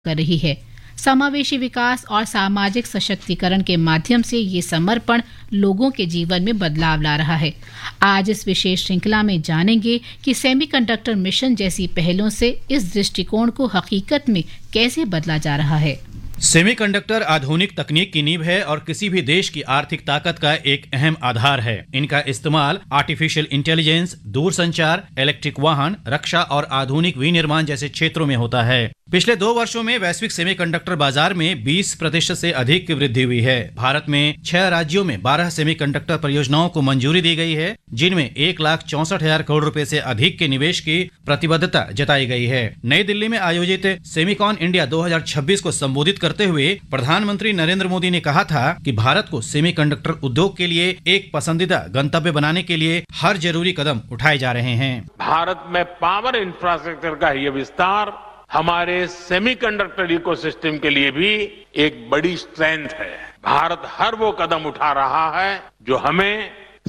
कर रही है। समावेशी विकास और सामाजिक सशक्तिकरण के माध्यम से ये समर्पण लोगों के जीवन में बदलाव ला रहा है। आज इस विशेष श्रृंखला में जानेंगे कि सेमीकंडक्टर मिशन जैसी पहलों से इस दृष्टिकोण को हकीकत में कैसे बदला जा रहा है। सेमीकंडक्टर आधुनिक तकनीक की नींव है और किसी भी देश की आर्थिक ताकत का एक अहम आधार है। इनका इस्तेमाल आर्टिफिशियल इंटेलिजेंस, दूरसंचार, इलेक्ट्रिक वाहन, रक्षा और आधुनिक विनिर्माण जैसे क्षेत्रों में होता है। पिछले 2 वर्षों में वैश्विक सेमीकंडक्टर बाजार में 20% से अधिक की वृद्धि हुई है। भारत में 6 राज्यों में 12 सेमीकंडक्टर परियोजनाओं को मंजूरी दी गई है, जिनमें 1,64,000 करोड़ रुपए से अधिक के निवेश की प्रतिबद्धता जताई गई है। नई दिल्ली में आयोजित सेमीकॉन इंडिया 2026 को संबोधित करते हुए प्रधानमंत्री नरेंद्र मोदी ने कहा था कि भारत को सेमीकंडक्टर उद्योग के लिए एक पसंदीदा गंतव्य बनाने के लिए हर जरूरी कदम उठाए जा रहे हैं। भारत में पावर इंफ्रास्ट्रक्चर का ये विस्तार हमारे सेमीकंडक्टर इकोसिस्टम के लिए भी एक बड़ी स्ट्रेंथ है। भारत हर वो कदम उठा रहा है जो हमें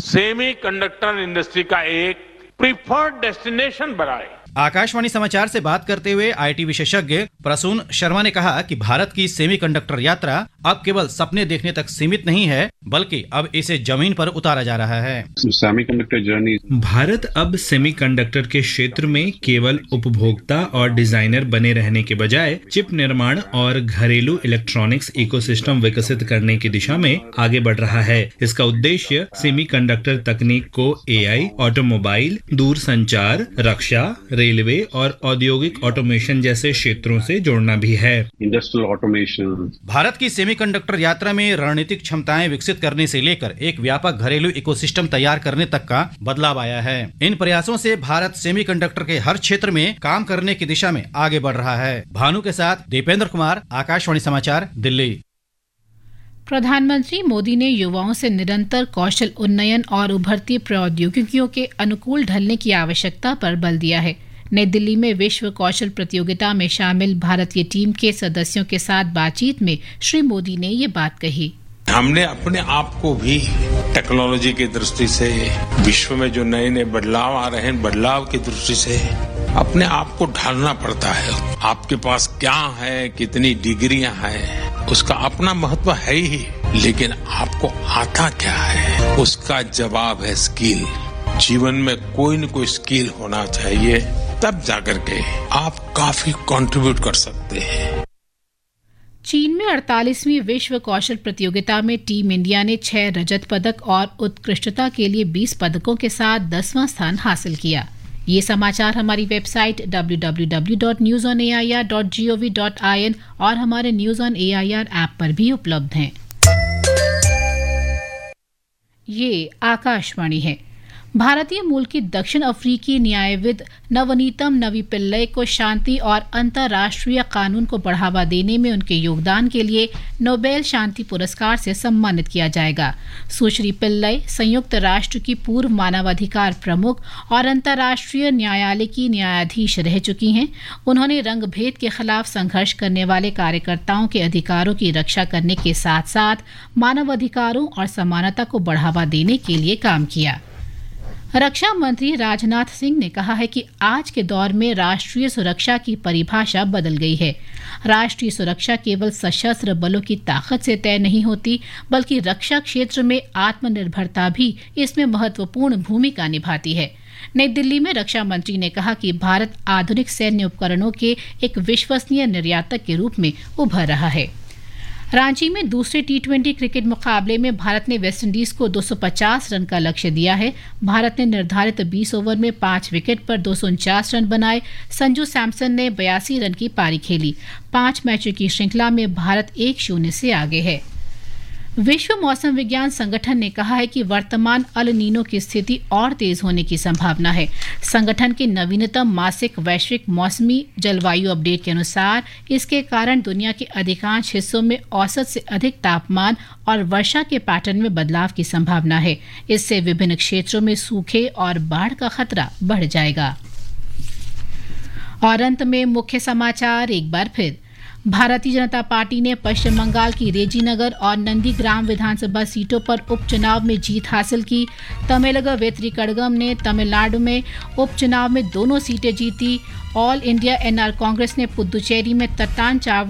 सेमीकंडक्टर इंडस्ट्री का एक प्रीफर्ड डेस्टिनेशन बनाए। आकाशवाणी समाचार से बात करते हुए आईटी विशेषज्ञ प्रसून शर्मा ने कहा कि भारत की सेमीकंडक्टर यात्रा अब केवल सपने देखने तक सीमित नहीं है, बल्कि अब इसे जमीन पर उतारा जा रहा है। सेमीकंडक्टर जर्नी, भारत अब सेमीकंडक्टर के क्षेत्र में केवल उपभोक्ता और डिजाइनर बने रहने के बजाय चिप निर्माण और घरेलू इलेक्ट्रॉनिक्स इकोसिस्टम विकसित करने की दिशा में आगे बढ़ रहा है। इसका उद्देश्य सेमीकंडक्टर तकनीक को एआई, ऑटोमोबाइल, दूरसंचार, रक्षा, रेलवे और औद्योगिक ऑटोमेशन जैसे क्षेत्रों से जोड़ना भी है। Industrial automation. भारत की सेमीकंडक्टर यात्रा में रणनीतिक क्षमताएं विकसित करने से लेकर एक व्यापक घरेलू इकोसिस्टम तैयार करने तक का बदलाव आया है। इन प्रयासों से भारत सेमीकंडक्टर के हर क्षेत्र में काम करने की दिशा में आगे बढ़ रहा है। भानु के साथ दीपेंद्र कुमार, आकाशवाणी समाचार, दिल्ली। प्रधानमंत्री मोदी ने युवाओं से निरंतर कौशल उन्नयन और उभरती प्रौद्योगिकियों के अनुकूल ढलने की आवश्यकता पर बल दिया है। नई दिल्ली में विश्व कौशल प्रतियोगिता में शामिल भारतीय टीम के सदस्यों के साथ बातचीत में श्री मोदी ने ये बात कही। हमने अपने आप को भी टेक्नोलॉजी की दृष्टि से, विश्व में जो नए नए बदलाव आ रहे हैं, बदलाव की दृष्टि से अपने आप को ढालना पड़ता है। आपके पास क्या है, कितनी डिग्रियां हैं, उसका अपना महत्व है ही, लेकिन आपको आता क्या है, उसका जवाब है स्किल। जीवन में कोई न कोई स्किल होना चाहिए, तब जाकर के आप काफी कंट्रीब्यूट कर सकते हैं। चीन में 48वीं विश्व कौशल प्रतियोगिता में टीम इंडिया ने 6 रजत पदक और उत्कृष्टता के लिए 20 पदकों के साथ 10वां स्थान हासिल किया। ये समाचार हमारी वेबसाइट www.newsonair.gov.in और हमारे न्यूज ऑन एआईआर ऐप पर भी उपलब्ध हैं। ये आकाशवाणी है। भारतीय मूल की दक्षिण अफ्रीकी न्यायविद नवनीतम नवी पिल्लई को शांति और अंतर्राष्ट्रीय कानून को बढ़ावा देने में उनके योगदान के लिए नोबेल शांति पुरस्कार से सम्मानित किया जाएगा। सुश्री पिल्लई संयुक्त राष्ट्र की पूर्व मानवाधिकार प्रमुख और अंतर्राष्ट्रीय न्यायालय की न्यायाधीश रह चुकी हैं। उन्होंने रंगभेद के खिलाफ संघर्ष करने वाले कार्यकर्ताओं के अधिकारों की रक्षा करने के साथ साथ मानवाधिकारों और समानता को बढ़ावा देने के लिए काम किया। रक्षा मंत्री राजनाथ सिंह ने कहा है कि आज के दौर में राष्ट्रीय सुरक्षा की परिभाषा बदल गई है। राष्ट्रीय सुरक्षा केवल सशस्त्र बलों की ताकत से तय नहीं होती, बल्कि रक्षा क्षेत्र में आत्मनिर्भरता भी इसमें महत्वपूर्ण भूमिका निभाती है। नई दिल्ली में रक्षा मंत्री ने कहा कि भारत आधुनिक सैन्य उपकरणों के एक विश्वसनीय निर्यातक के रूप में उभर रहा है। रांची में दूसरे T20 क्रिकेट मुकाबले में भारत ने वेस्टइंडीज को 250 रन का लक्ष्य दिया है। भारत ने निर्धारित 20 ओवर में 5 विकेट पर 249 रन बनाए। संजू सैमसन ने 82 रन की पारी खेली। 5 मैचों की श्रृंखला में भारत 1-0 से आगे है। विश्व मौसम विज्ञान संगठन ने कहा है कि वर्तमान अल नीनो की स्थिति और तेज होने की संभावना है। संगठन के नवीनतम मासिक वैश्विक मौसमी जलवायु अपडेट के अनुसार इसके कारण दुनिया के अधिकांश हिस्सों में औसत से अधिक तापमान और वर्षा के पैटर्न में बदलाव की संभावना है। इससे विभिन्न क्षेत्रों में सूखे और बाढ़ का खतरा बढ़ जाएगा। और अंत में मुख्य समाचार एक बार फिर। भारतीय जनता पार्टी ने पश्चिम बंगाल की रेजीनगर और नंदीग्राम विधानसभा सीटों पर उपचुनाव में जीत हासिल की। तमिलग वेत्रिकड़गम ने तमिलनाडु में उपचुनाव में दोनों सीटें जीती। ऑल इंडिया एनआर कांग्रेस ने पुदुचेरी में तट्टान चावड़ी